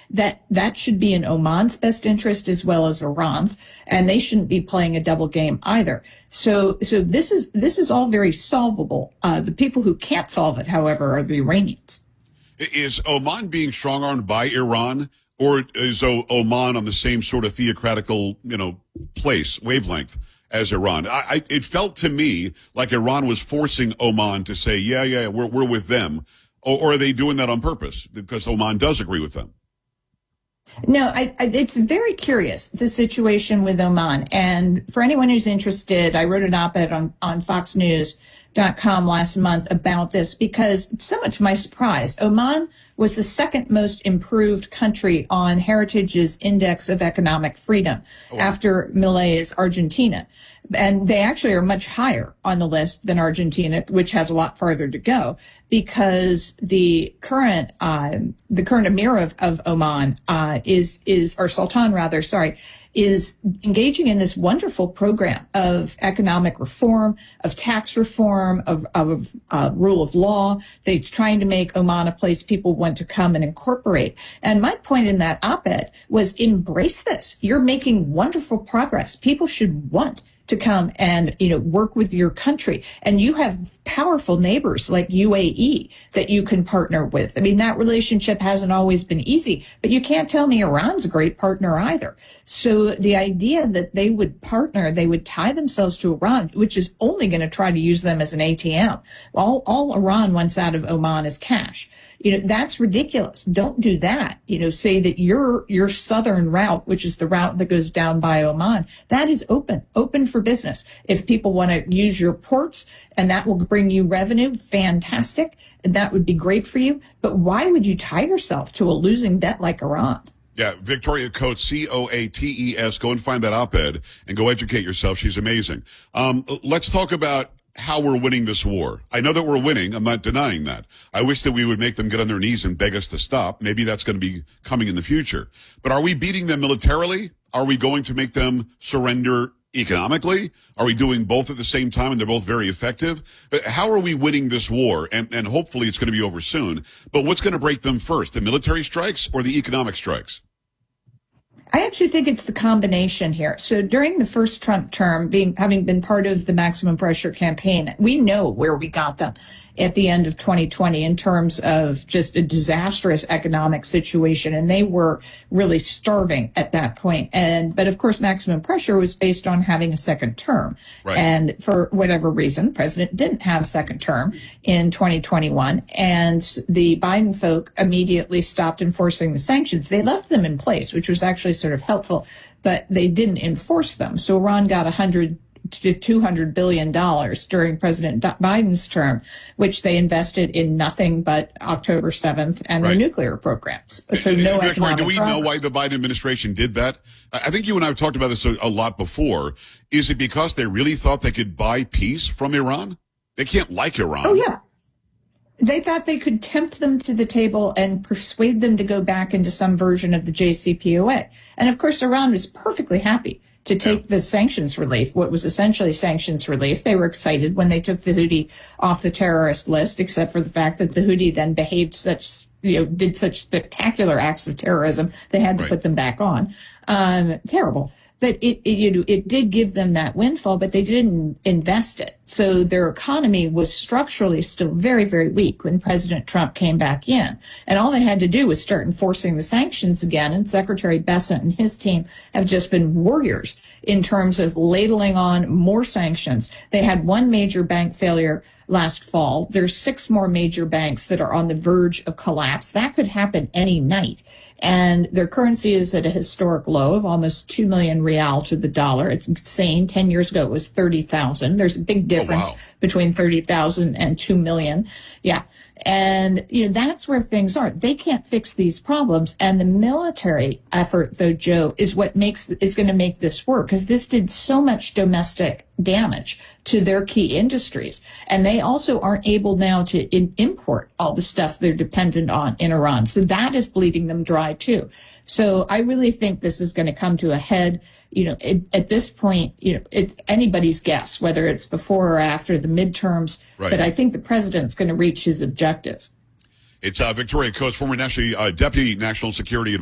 that should be in Oman's best interest as well as Iran's, and they shouldn't be playing a double game either. So this is all very solvable. The people who can't solve it, however, are the Iranians. Is Oman being strong-armed by Iran, or is Oman on the same sort of theocratical, wavelength as Iran? It felt to me like Iran was forcing Oman to say, yeah, we're with them. Or are they doing that on purpose because Oman does agree with them? No, it's very curious, the situation with Oman. And for anyone who's interested, I wrote an op-ed on FoxNews.com last month about this because, somewhat to my surprise, Oman was the second most improved country on Heritage's Index of Economic Freedom after Milei's Argentina. And they actually are much higher on the list than Argentina, which has a lot farther to go, because the current emir of Oman or sultan rather, is engaging in this wonderful program of economic reform, of tax reform, of rule of law. They're trying to make Oman a place people want to come and incorporate. And my point in that op-ed was, embrace this. You're making wonderful progress. People should want to come and, work with your country. And you have powerful neighbors like UAE that you can partner with. I mean, that relationship hasn't always been easy, but you can't tell me Iran's a great partner either. So the idea that they would partner, they would tie themselves to Iran, which is only going to try to use them as an ATM. All Iran wants out of Oman is cash. That's ridiculous. Don't do that. Say that your southern route, which is the route that goes down by Oman, that is open for business. If people want to use your ports and that will bring you revenue, fantastic. And that would be great for you. But why would you tie yourself to a losing debt like Iran? Yeah, Victoria Coates, Coates. Go and find that op-ed and go educate yourself. She's amazing. Let's talk about how we're winning this war. I know that we're winning. I'm not denying that. I wish that we would make them get on their knees and beg us to stop. Maybe that's going to be coming in the future. But are we beating them militarily? Are we going to make them surrender economically? Are we doing both at the same time, and they're both very effective? But how are we winning this war? And hopefully it's going to be over soon. But what's going to break them first, the military strikes or the economic strikes? I actually think it's the combination here. So during the first Trump term, having been part of the maximum pressure campaign, we know where we got them at the end of 2020 in terms of just a disastrous economic situation. And they were really starving at that point. But of course, maximum pressure was based on having a second term. Right. And for whatever reason, the president didn't have a second term in 2021. And the Biden folk immediately stopped enforcing the sanctions. They left them in place, which was actually sort of helpful, but they didn't enforce them. So Iran got $100 to $200 billion during President Biden's term, which they invested in nothing but October 7th and their nuclear programs. So no economic Do we know why the Biden administration did that? I think you and I have talked about this a lot before. Is it because they really thought they could buy peace from Iran? They can't like Iran. Oh, yeah. They thought they could tempt them to the table and persuade them to go back into some version of the JCPOA. And of course, Iran was perfectly happy to take the sanctions relief, what was essentially sanctions relief. They were excited when they took the Houthi off the terrorist list, except for the fact that the Houthi then behaved did such spectacular acts of terrorism, they had to put them back on. Terrible. But it did give them that windfall, but they didn't invest it. So their economy was structurally still very, very weak when President Trump came back in. And all they had to do was start enforcing the sanctions again. And Secretary Bessent and his team have just been warriors in terms of ladling on more sanctions. They had one major bank failure last fall. There's 6 more major banks that are on the verge of collapse. That could happen any night. And their currency is at a historic low of almost 2 million real to the dollar. It's insane. 10 years ago, it was 30,000. There's a big difference between 30,000 and 2 million. Yeah. And, that's where things are. They can't fix these problems. And the military effort, though, Joe, is what is going to make this work, because this did so much domestic damage to their key industries. And they also aren't able now to import all the stuff they're dependent on in Iran. So that is bleeding them dry, too. So I really think this is going to come to a head. At this point, it's anybody's guess whether it's before or after the midterms. Right. But I think the president's going to reach his objective. It's Victoria Coates, former Deputy National Security Advisor.